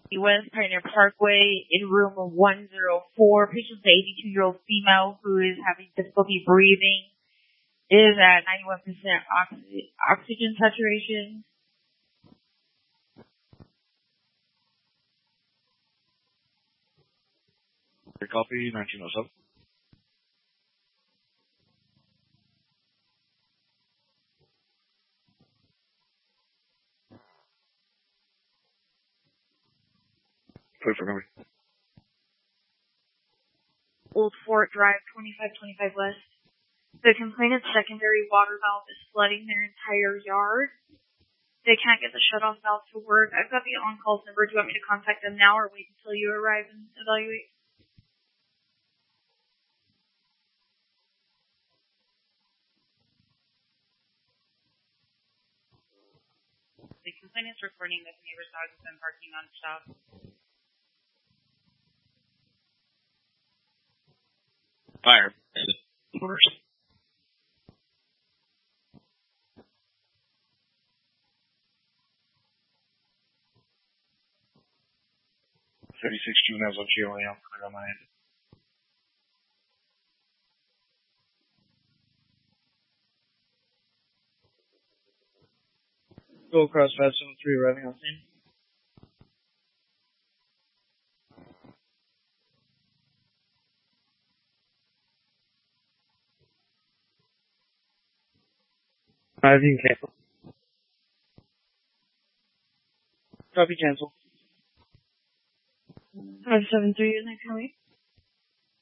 West Pioneer Parkway in room 104. Patient's an 82-year-old female who is having difficulty breathing. Is at 91% oxygen saturation. Copy, 1907. Put it for memory. Old Fort Drive, 2525 West. The complainant's secondary water valve is flooding their entire yard. They can't get the shutoff valve to work. I've got the on-call number. Do you want me to contact them now or wait until you arrive and evaluate? The complainant's reporting that the neighbor's dog has been barking nonstop. Fire. Orders. 36 juveniles on GOA. I'm clear on my end. Go across 573 arriving on scene. Alright, you can cancel. Copy, cancel. 573 is that, can we?